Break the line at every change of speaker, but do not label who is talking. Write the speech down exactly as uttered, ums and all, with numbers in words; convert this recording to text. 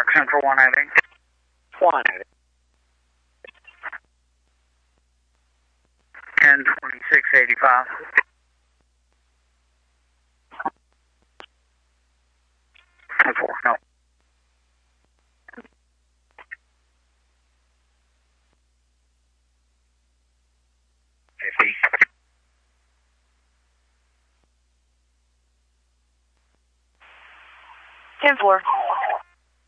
Central one eighty.
one eighty.
ten twenty-six eighty-five. ten four, no.
fifty.
ten four.